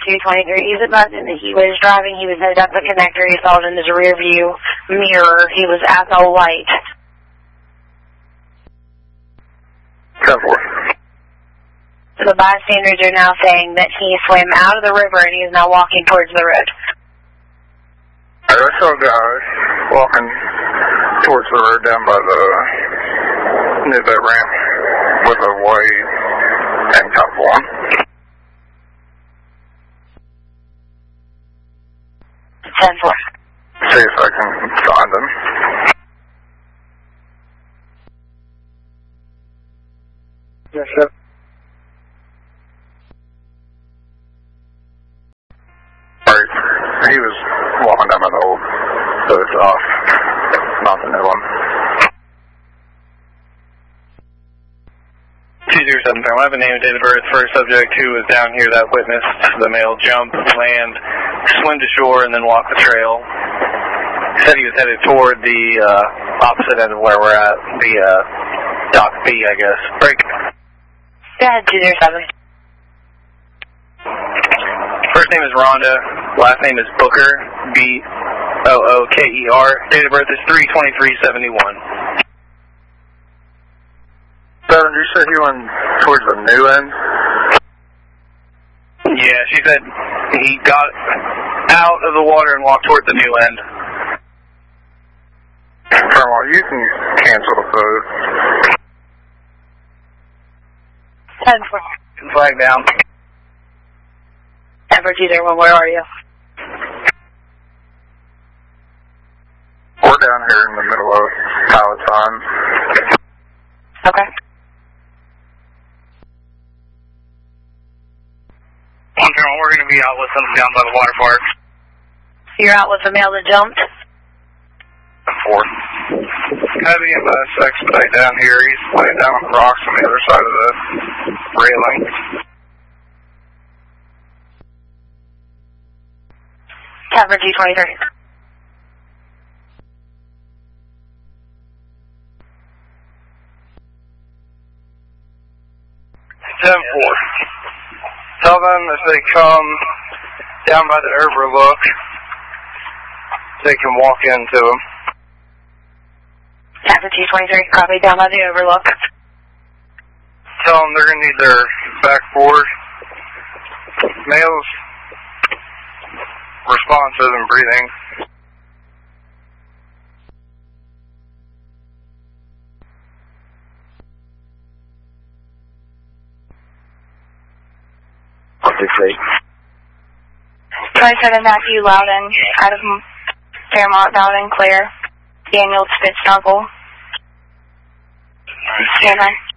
223. He's advising that he was driving. He was headed up the connector. He saw it in his rear view mirror. He was at the light. 10-4. So the bystanders are now saying that he swam out of the river and he is now walking towards the road. I saw a guy walking towards the road down by the near that ramp with a white tank top on. 10-4. See if I can find him. Yes, sir. Right. He was walking down by the old, so it's off. Not the new one. 207, I have a name and date of birth for a subject who was down here that witnessed the male jump, land, swim to shore, and then walk the trail. Said he was headed toward the opposite end of where we're at, the dock B, I guess. Break. Go ahead, 207. First name is Rhonda, last name is Booker, B-O-O-K-E-R. Date of birth is 3/23/71. Devin, you said he went towards the new end? Yeah, she said he got out of the water and walked toward the new end. Well, you can cancel the vote. 10-4. Flag down. Ever 201, where are you? We're down here in the middle of Palatine. Okay. We're going to be out with them down by the water park. You're out with the male that jumped? 4. Heavy in the expedite down here. He's laying down on the rocks on the other side of the railing. Cover 223. Tell them if they come down by the overlook, they can walk into them. Cover 223, copy, down by the overlook. Tell them they're going to need their backboard. Males responsive and breathing. Try 7 Matthew Loudon, out of Fairmont, Loudon, clear. Daniel Spitz Snorkel. Stand by.